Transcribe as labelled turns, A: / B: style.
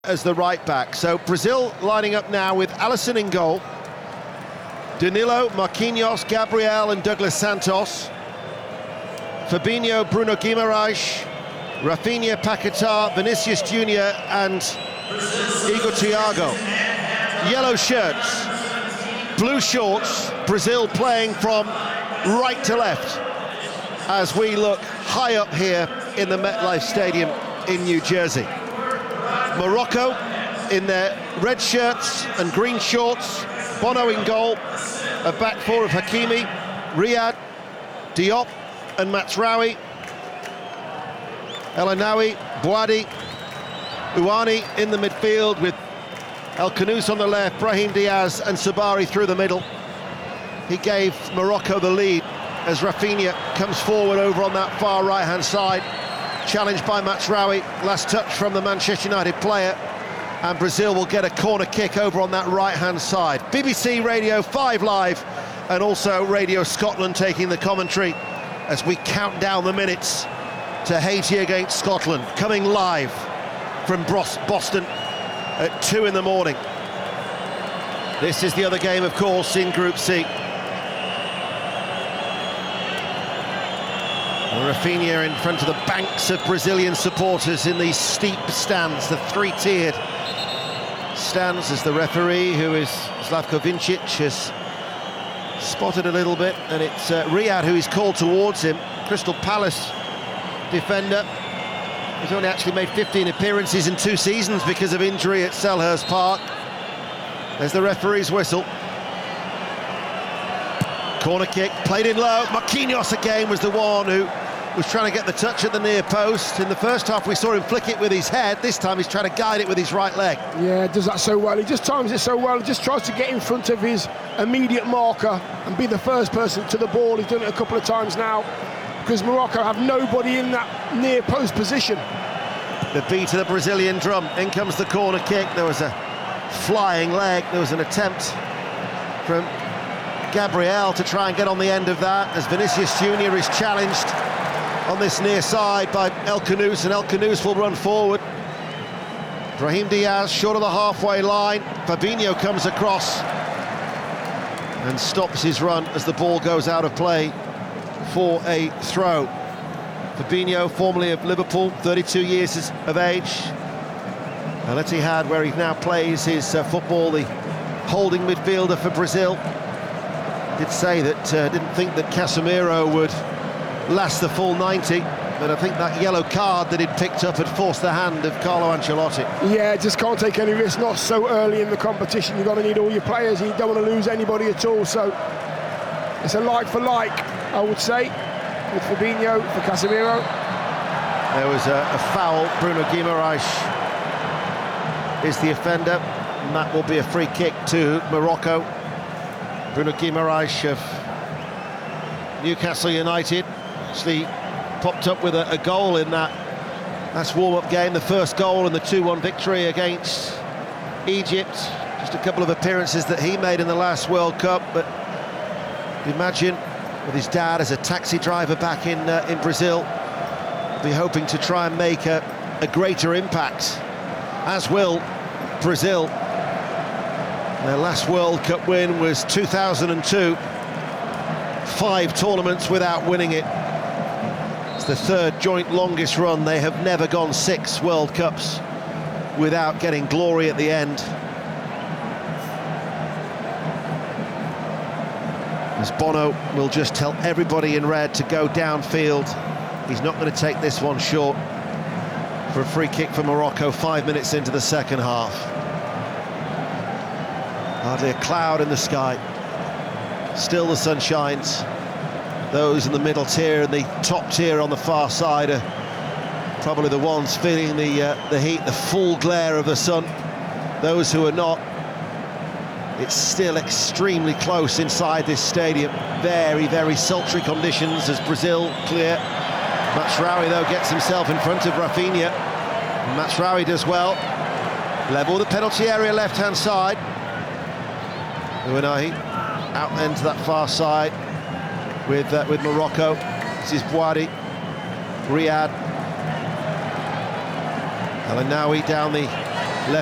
A: as the right back. So Brazil lining up now with Alisson in goal, Danilo, Marquinhos, Gabriel and Douglas Santos, Fabinho, Bruno Guimaraes, Rafinha, Paquetá, Vinicius Junior and Igor Thiago. Yellow shirts, blue shorts, Brazil playing from right to left as we look high up here in the MetLife Stadium in New Jersey. Morocco in their red shirts and green shorts, Bono in goal, a back four of Hakimi, Riyad, Diop and Mazraoui, El Ainaoui, Bouhaddi, Ouani in the midfield with El Khanous on the left, Brahim Diaz and Sabari through the middle. He gave Morocco the lead as Rafinha comes forward over on that far right-hand side, challenged by Mazraoui, last touch from the Manchester United player, and Brazil will get a corner kick over on that right-hand side. BBC Radio 5 Live and also Radio Scotland taking the commentary as we count down the minutes to Haiti against Scotland, coming live from Boston at 2 in the morning. This is the other game, of course, in Group C. Rafinha in front of the banks of Brazilian supporters in these steep stands, the three-tiered stands, as the referee, who is Slavko Vincic, has spotted a little bit, and it's Riyad who is called towards him. Crystal Palace defender, who's only actually made 15 appearances in 2 seasons because of injury at Selhurst Park. There's the referee's whistle. Corner kick, played in low. Marquinhos again was the one who was trying to get the touch at the near post. In the first half we saw him flick it with his head. This time he's trying to guide it with his right leg.
B: Yeah, does that so well. He just times it so well. He just tries to get in front of his immediate marker and be the first person to the ball. He's done it a couple of times now because Morocco have nobody in that near post position.
A: The beat of the Brazilian drum. In comes the corner kick. There was a flying leg. There was an attempt from Gabriel to try and get on the end of that as Vinicius Junior is challenged on this near side by El Khanous, and El Khanous will run forward. Brahim Diaz short of the halfway line. Fabinho comes across and stops his run as the ball goes out of play for a throw. Fabinho, formerly of Liverpool, 32 years of age. Al Ittihad, where he now plays his football, the holding midfielder for Brazil. Did say that didn't think that Casemiro would last the full 90, but I think that yellow card that he'd picked up had forced the hand of Carlo Ancelotti.
B: Yeah, just can't take any risks, not so early in the competition. You've got to need all your players, and you don't want to lose anybody at all, so it's a like for like, I would say, with Fabinho for Casemiro.
A: There was a foul. Bruno Guimaraes is the offender, and that will be a free kick to Morocco. Bruno Guimaraes of Newcastle United actually popped up with a goal in that last warm-up game, the first goal in the 2-1 victory against Egypt. Just a couple of appearances that he made in the last World Cup, but imagine with his dad as a taxi driver back in Brazil, be hoping to try and make a greater impact, as will Brazil. Their last World Cup win was 2002. 5 tournaments without winning it. It's the 3rd joint longest run. They have never gone 6 World Cups without getting glory at the end. As Bono will just tell everybody in red to go downfield. He's not going to take this one short for a free kick for Morocco 5 minutes into the second half. Hardly a cloud in the sky. Still the sun shines. Those in the middle tier and the top tier on the far side are probably the ones feeling the heat, the full glare of the sun. Those who are not, it's still extremely close inside this stadium. Very, very sultry conditions as Brazil clear. Mazraoui, though, gets himself in front of Rafinha. Mazraoui does well. Level the penalty area left-hand side. Ouanahi out into that far side with Morocco. This is Bouhaddi, Riyad, El Ainaoui down the